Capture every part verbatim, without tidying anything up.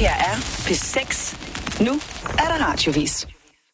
her er P seks. Nu er der radiovis.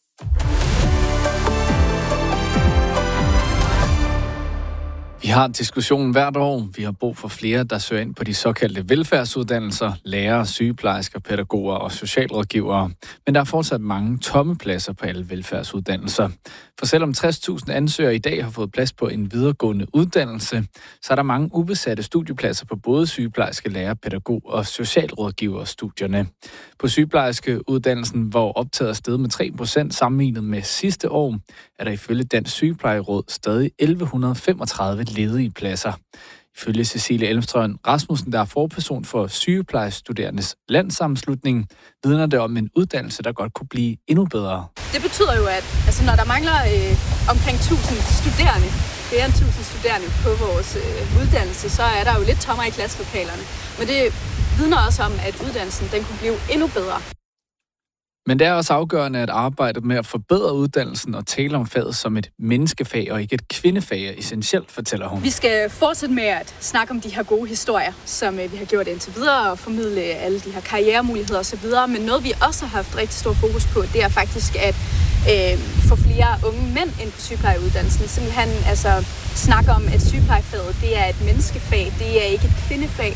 Vi har diskussionen hvert år. Vi har brug for flere, der søger ind på de såkaldte velfærdsuddannelser, lærere, sygeplejersker, pædagoger og socialrådgivere. Men der er fortsat mange tomme pladser på alle velfærdsuddannelser. For selvom tres tusind ansøgere i dag har fået plads på en videregående uddannelse, så er der mange ubesatte studiepladser på både sygeplejerske, lærer, pædagog og socialrådgiverstudierne. På sygeplejerskeuddannelsen, hvor optaget er steget med tre procent sammenlignet med sidste år, er der ifølge Dansk Sygeplejeråd stadig elleve femogtredive ledige pladser. Ifølge Cecilie Elmstrøm Rasmussen, der er forperson for sygeplejestuderendes landssammenslutning, vidner det om en uddannelse, der godt kunne blive endnu bedre. Det betyder jo, at altså, når der mangler øh, omkring tusind studerende, flere end tusind studerende på vores øh, uddannelse, så er der jo lidt tommer i klasselokalerne. Men det vidner også om, at uddannelsen den kunne blive endnu bedre. Men det er også afgørende at arbejde med at forbedre uddannelsen og tale om faget som et menneskefag og ikke et kvindefag er essentielt, fortæller hun. Vi skal fortsætte med at snakke om de her gode historier, som vi har gjort indtil videre, og formidle alle de her karrieremuligheder osv. Men noget, vi også har haft rigtig stor fokus på, det er faktisk at øh, få flere unge mænd ind på sygeplejeuddannelsen. Simpelthen altså, snakke om, at sygeplejefaget det er et menneskefag, det er ikke et kvindefag.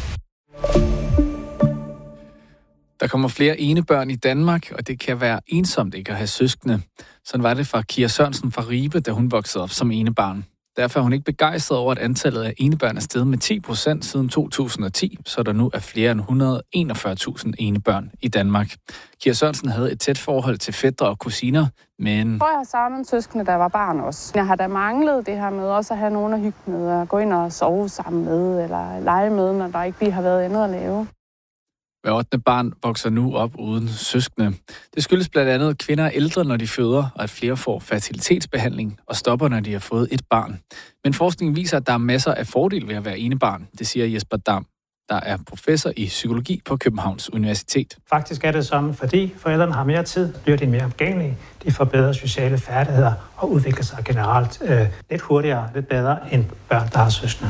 Der kommer flere enebørn i Danmark, og det kan være ensomt ikke at have søskende. Sådan var det for Kira Sørensen fra Ribe, da hun voksede op som enebarn. Derfor er hun ikke begejstret over, at antallet af enebørn er steget med ti procent siden to tusind og ti, så der nu er flere end et hundrede og enogfyrre tusind enebørn i Danmark. Kira Sørensen havde et tæt forhold til fætre og kusiner, men... Jeg tror, jeg har savnet søskende, der var barn også. Jeg har da manglet det her med også at have nogen at hygge med, og gå ind og sove sammen med, eller lege med, når der ikke lige har været andet at lave. Hver ottende barn vokser nu op uden søskende. Det skyldes blandt andet, at kvinder er ældre, når de føder, og at flere får fertilitetsbehandling og stopper, når de har fået et barn. Men forskningen viser, at der er masser af fordele ved at være enebarn, det siger Jesper Dam, der er professor i psykologi på Københavns Universitet. Faktisk er det sådan, fordi forældrene har mere tid, bliver de mere omgængelige, de får bedre sociale færdigheder og udvikler sig generelt øh, lidt hurtigere, lidt bedre end børn, der har søskende.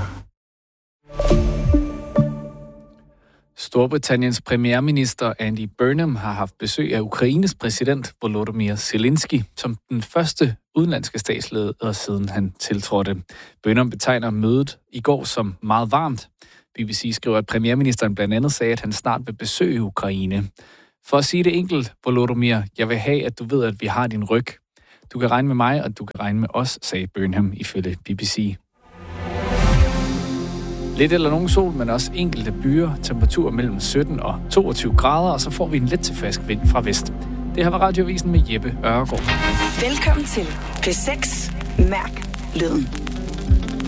Storbritanniens premierminister Andy Burnham har haft besøg af Ukraines præsident Volodymyr Zelensky som den første udenlandske statsleder, siden han tiltrådte. Burnham betegner mødet i går som meget varmt. B B C skriver, at premierministeren blandt andet sagde, at han snart vil besøge Ukraine. For at sige det enkelt, Volodymyr, jeg vil have, at du ved, at vi har din ryg. Du kan regne med mig, og du kan regne med os, sagde Burnham ifølge B B C. Lidt eller nogen sol, men også enkelte byer, temperatur mellem sytten og toogtyve grader, og så får vi en let til frisk vind fra vest. Det her var Radioavisen med Jeppe Ørgaard. Velkommen til P seks. Mærk lyden.